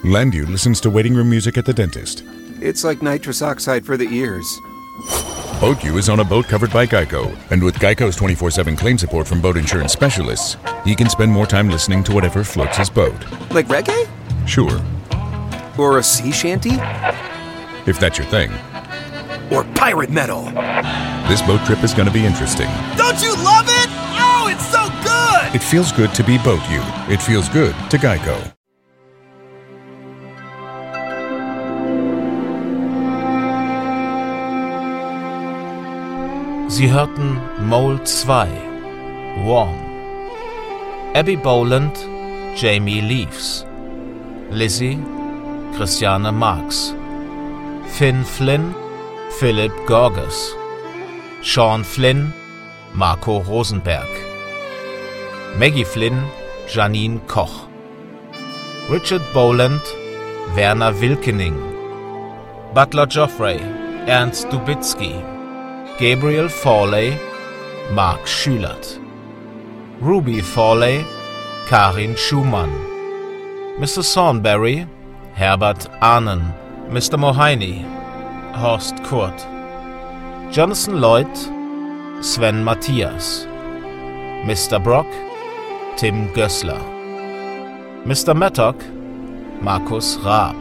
Landu listens to waiting room music at the dentist. It's like nitrous oxide for the ears. BoatU is on a boat covered by Geico, and with Geico's 24/7 claim support from boat insurance specialists, he can spend more time listening to whatever floats his boat. Like reggae? Sure, Or a sea shanty? if that's your thing. Or pirate metal? This boat trip is going to be interesting. Don't you love it? Oh, it's so good! It feels good to be BoatU. It feels good to Geico. Sie hörten Mole 2, Warm. Abby Boland, Jamie Leaves. Lizzie, Christiane Marx. Finn Flynn, Philip Gorges. Sean Flynn, Marco Rosenberg. Maggie Flynn, Janine Koch. Richard Boland, Werner Wilkening. Butler Joffrey, Ernst Dubitsky. Gabriel Fawley, Mark Schülert. Ruby Fawley, Karin Schumann. Mr. Thornberry, Herbert Ahnen. Mr. Mohaini, Horst Kurt. Jonathan Lloyd, Sven Matthias. Mr. Brock, Tim Gößler. Mr. Mattock, Markus Raab.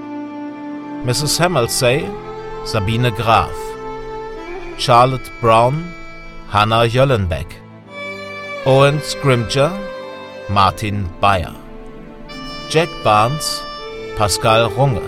Mrs. Hamelsey, Sabine Graf. Charlotte Brown, Hannah Jöllenbeck. Owen Scrimger, Martin Bayer. Jack Barnes, Pascal Runge.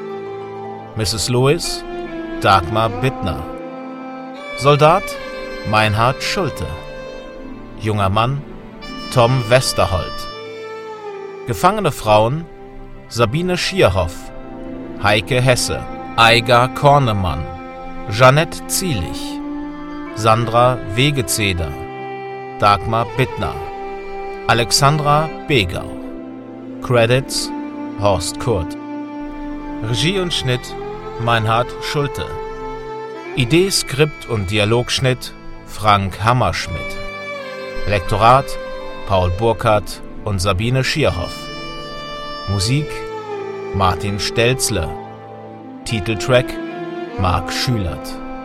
Mrs. Lewis, Dagmar Bittner. Soldat, Meinhard Schulte. Junger Mann, Tom Westerholt. Gefangene Frauen, Sabine Schierhoff, Heike Hesse, Aiga Kornemann, Jeanette Zielich, Sandra Wegezeder, Dagmar Bittner, Alexandra Begau. Credits, Horst Kurt. Regie und Schnitt, Meinhard Schulte. Idee, Skript und Dialogschnitt, Frank Hammerschmidt. Lektorat, Paul Burkhardt und Sabine Schierhoff. Musik, Martin Stelzle. Titeltrack, Mark Schülert.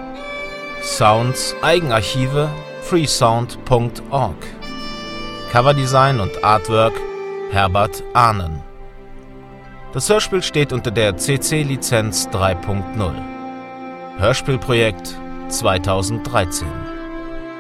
Sounds, Eigenarchive, freesound.org. Coverdesign und Artwork, Herbert Ahnen. Das Hörspiel steht unter der CC-Lizenz 3.0. Hörspielprojekt 2013.